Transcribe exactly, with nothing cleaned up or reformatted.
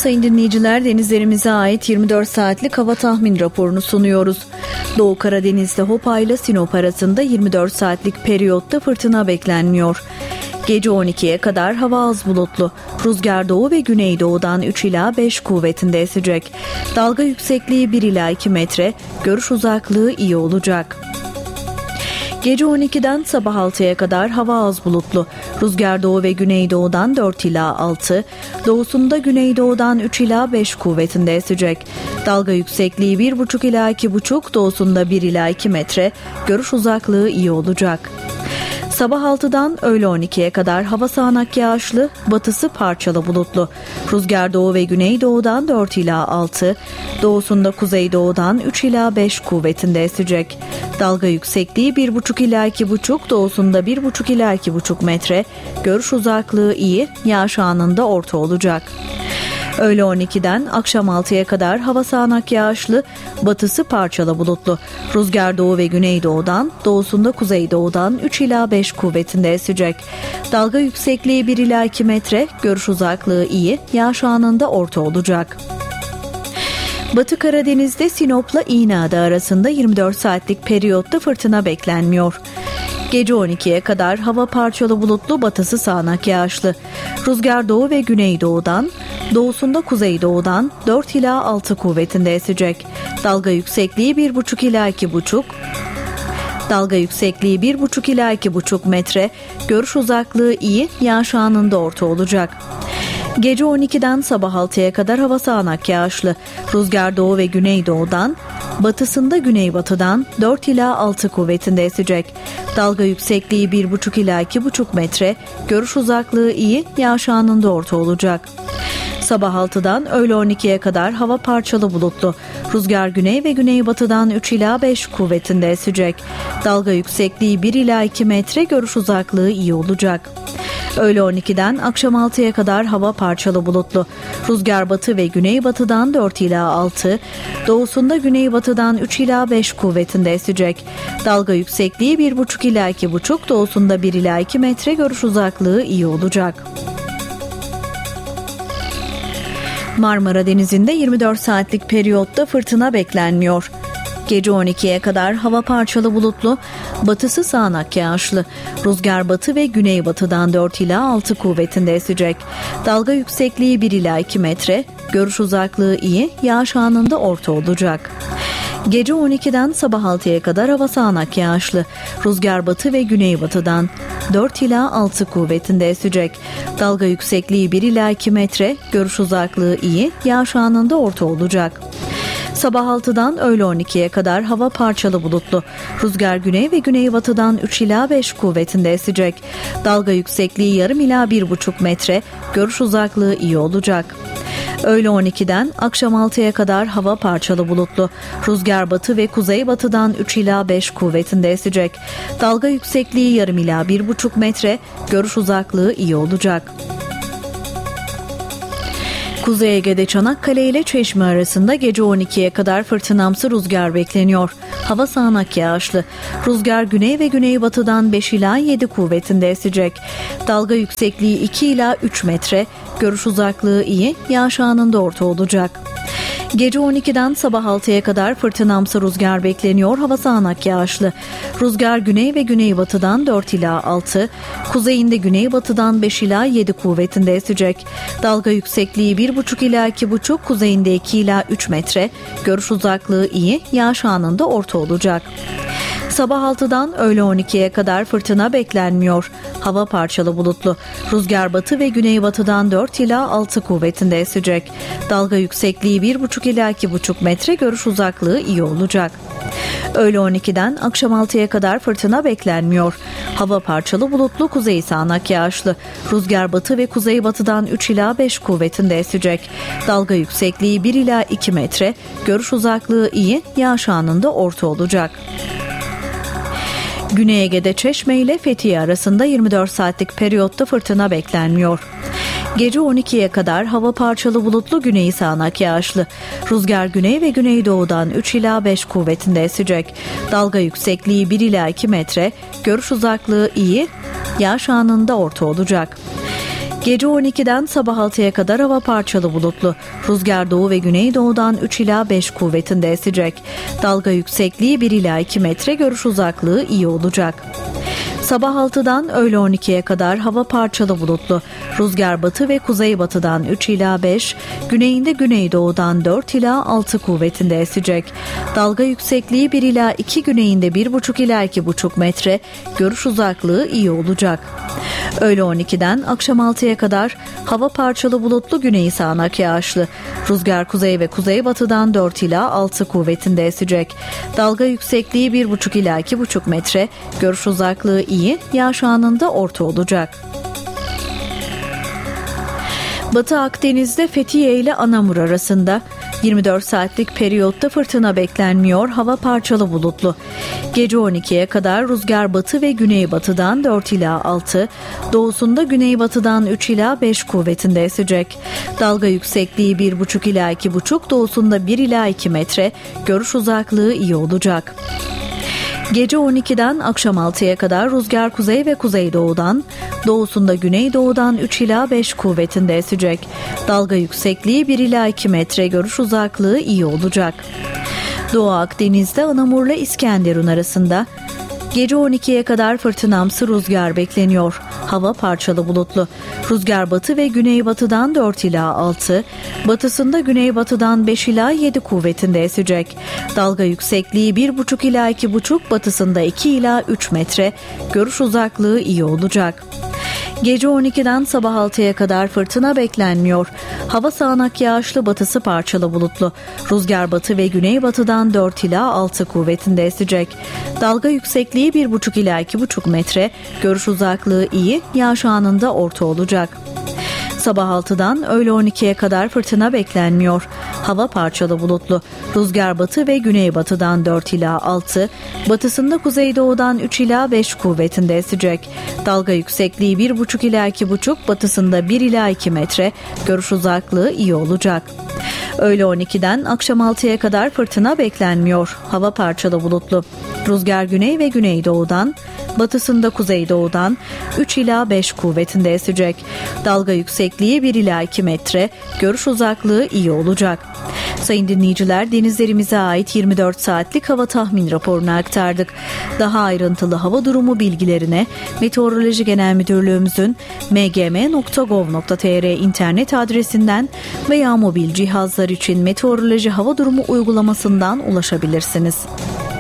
sayın dinleyiciler, denizlerimize ait yirmi dört saatlik hava tahmin raporunu sunuyoruz. Doğu Karadeniz'de Hopa ile Sinop arasında yirmi dört saatlik periyotta fırtına beklenmiyor. Gece on ikiye kadar hava az bulutlu. Rüzgar doğu ve güneydoğudan üç ila beş kuvvetinde esecek. Dalga yüksekliği bir ila iki metre, görüş uzaklığı iyi olacak. Gece on ikiden sabah altıya kadar hava az bulutlu. Rüzgar doğu ve güneydoğudan dört ila altı, doğusunda güneydoğudan üç ila beş kuvvetinde esecek. Dalga yüksekliği bir buçuk ila iki buçuk, doğusunda bir ila iki metre, görüş uzaklığı iyi olacak. Sabah altıdan öğle on ikiye kadar hava sağanak yağışlı, batısı parçalı bulutlu. Rüzgar doğu ve güneydoğudan dört ila altı, doğusunda kuzeydoğudan üç ila beş kuvvetinde esecek. Dalga yüksekliği bir buçuk ila iki buçuk, doğusunda bir buçuk ila iki buçuk metre, görüş uzaklığı iyi, yağış anında orta olacak. Öğle on ikiden akşam altıya kadar hava sağanak yağışlı, batısı parçalı bulutlu. Rüzgar doğu ve güneydoğudan, doğusunda kuzeydoğudan üç ila beş kuvvetinde esecek. Dalga yüksekliği bir ila iki metre, görüş uzaklığı iyi, yağış anında orta olacak. Batı Karadeniz'de Sinop'la İğneada arasında yirmi dört saatlik periyotta fırtına beklenmiyor. Gece on ikiye kadar hava parçalı bulutlu, batısı sağanak yağışlı. Rüzgar doğu ve güneydoğudan, doğusunda kuzeydoğudan dört ila altı kuvvetinde esecek. Dalga yüksekliği bir buçuk ila iki buçuk, dalga yüksekliği bir buçuk ila iki buçuk metre, görüş uzaklığı iyi, yağış anında orta olacak. Gece on ikiden sabah altıya kadar hava sağanak yağışlı. Rüzgar doğu ve güneydoğudan, batısında güneybatıdan dört ila altı kuvvetinde esecek. Dalga yüksekliği bir buçuk ila iki buçuk metre, görüş uzaklığı iyi, yağış anında orta olacak. Sabah altıdan öğle on ikiye kadar hava parçalı bulutlu. Rüzgar güney ve güneybatıdan üç ila beş kuvvetinde esecek. Dalga yüksekliği bir ila iki metre, görüş uzaklığı iyi olacak. Öğle on ikiden akşam altıya kadar hava parçalı bulutlu. Rüzgar batı ve güneybatıdan dört ila altı, doğusunda güneybatıdan üç ila beş kuvvetinde esecek. Dalga yüksekliği bir buçuk ila iki buçuk, doğusunda bir ila iki metre, görüş uzaklığı iyi olacak. Marmara Denizi'nde yirmi dört saatlik periyotta fırtına beklenmiyor. Gece on ikiye kadar hava parçalı bulutlu, batısı sağanak yağışlı. Rüzgar batı ve güneybatıdan dört ila altı kuvvetinde esecek. Dalga yüksekliği bir ila iki metre, görüş uzaklığı iyi, yağış anında orta olacak. Gece on ikiden sabah altıya kadar hava sağanak yağışlı. Rüzgar batı ve güneybatıdan dört ila altı kuvvetinde esecek. Dalga yüksekliği bir ila iki metre, görüş uzaklığı iyi, yağış anında orta olacak. Sabah altıdan öğle on ikiye kadar hava parçalı bulutlu. Rüzgar güney ve güneybatıdan üç ila beş kuvvetinde esecek. Dalga yüksekliği yarım ila bir buçuk metre, görüş uzaklığı iyi olacak. Öğle on ikiden akşam altıya kadar hava parçalı bulutlu. Rüzgar batı ve kuzeybatıdan üç ila beş kuvvetinde esecek. Dalga yüksekliği yarım ila bir buçuk metre, görüş uzaklığı iyi olacak. Kuzey Ege'de Çanakkale ile Çeşme arasında gece on ikiye kadar fırtınamsı rüzgar bekleniyor. Hava sağanak yağışlı. Rüzgar güney ve güneybatıdan beş ila yedi kuvvetinde esecek. Dalga yüksekliği iki ila üç metre, görüş uzaklığı iyi, yağış anında orta olacak. Gece on ikiden sabah altıya kadar fırtınamsı rüzgar bekleniyor. Hava sağanak yağışlı. Rüzgar güney ve güneybatıdan dört ila altı, kuzeyinde güneybatıdan beş ila yedi kuvvetinde esecek. Dalga yüksekliği bir buçuk ila iki buçuk, kuzeyinde iki ila üç metre, görüş uzaklığı iyi, yağış anında orta olacak. Sabah altıdan öğle on ikiye kadar fırtına beklenmiyor. Hava parçalı bulutlu. Rüzgar batı ve güneybatıdan dört ila altı kuvvetinde esecek. Dalga yüksekliği bir buçuk ila iki buçuk metre, görüş uzaklığı iyi olacak. Öğle on ikiden akşam altıya kadar fırtına beklenmiyor. Hava parçalı bulutlu, kuzey sağanak yağışlı. Rüzgar batı ve kuzeybatıdan üç ila beş kuvvetinde esecek. Dalga yüksekliği bir ila iki metre, görüş uzaklığı iyi, yağış anında orta olacak. Güney Ege'de Çeşme ile Fethiye arasında yirmi dört saatlik periyotta fırtına beklenmiyor. Gece on ikiye kadar hava parçalı bulutlu, güneyi sağanak yağışlı. Rüzgar güney ve güneydoğudan üç ila beş kuvvetinde esecek. Dalga yüksekliği bir ila iki metre, görüş uzaklığı iyi, yağış anında orta olacak. Gece on ikiden sabah altıya kadar hava parçalı bulutlu. Rüzgar doğu ve güneydoğudan üç ila beş kuvvetinde esecek. Dalga yüksekliği bir ila iki metre, görüş uzaklığı iyi olacak. Sabah altıdan öğle on ikiye kadar hava parçalı bulutlu. Rüzgar batı ve kuzeybatıdan üç ila beş, güneyinde güneydoğudan dört ila altı kuvvetinde esecek. Dalga yüksekliği bir ila iki, güneyinde bir buçuk ila iki buçuk metre, görüş uzaklığı iyi olacak. Öğle on ikiden akşam altıya kadar hava parçalı bulutlu, güneyi sağanak yağışlı. Rüzgar kuzey ve kuzeybatıdan dört ila altı kuvvetinde esecek. Dalga yüksekliği bir buçuk ila iki buçuk metre, görüş uzaklığı iyi, yağış anında orta olacak. Batı Akdeniz'de Fethiye ile Anamur arasında yirmi dört saatlik periyotta fırtına beklenmiyor, hava parçalı bulutlu. Gece on ikiye kadar rüzgar batı ve güneybatıdan dört ila altı, doğusunda güneybatıdan üç ila beş kuvvetinde esecek. Dalga yüksekliği bir buçuk ila iki buçuk, doğusunda bir ila iki metre, görüş uzaklığı iyi olacak. Gece on ikiden akşam altıya kadar rüzgar kuzey ve kuzeydoğudan, doğusunda güneydoğudan üç ila beş kuvvetinde esecek. Dalga yüksekliği bir ila iki metre, görüş uzaklığı iyi olacak. Doğu Akdeniz'de Anamur'la İskenderun arasında gece on ikiye kadar fırtınamsı rüzgar bekleniyor. Hava parçalı bulutlu. Rüzgar batı ve güneybatıdan dört ila altı, batısında güneybatıdan beş ila yedi kuvvetinde esecek. Dalga yüksekliği bir buçuk ila iki buçuk, batısında iki ila üç metre, görüş uzaklığı iyi olacak. Gece on ikiden sabah altıya kadar fırtına beklenmiyor. Hava sağanak yağışlı, batısı parçalı bulutlu. Rüzgar batı ve güneybatıdan dört ila altı kuvvetinde esecek. Dalga yüksekliği bir buçuk ila iki buçuk metre, görüş uzaklığı iyi, yağış anında orta olacak. Sabah altıdan öğle on ikiye kadar fırtına beklenmiyor. Hava parçalı bulutlu. Rüzgar batı ve güneybatıdan dört ila altı, batısında kuzeydoğudan üç ila beş kuvvetinde esecek. Dalga yüksekliği bir buçuk ila iki buçuk, batısında bir ila iki metre, görüş uzaklığı iyi olacak. Öğle on ikiden akşam altıya kadar fırtına beklenmiyor. Hava parçalı bulutlu. Rüzgar güney ve güneydoğudan, batısında kuzeydoğudan üç ila beş kuvvetinde esecek. Dalga yüksekliği bir ila iki metre, görüş uzaklığı iyi olacak. Sayın dinleyiciler, denizlerimize ait yirmi dört saatlik hava tahmin raporunu aktardık. Daha ayrıntılı hava durumu bilgilerine Meteoroloji Genel Müdürlüğümüzün m g m nokta gov nokta t r internet adresinden veya mobil cihazlar için meteoroloji hava durumu uygulamasından ulaşabilirsiniz.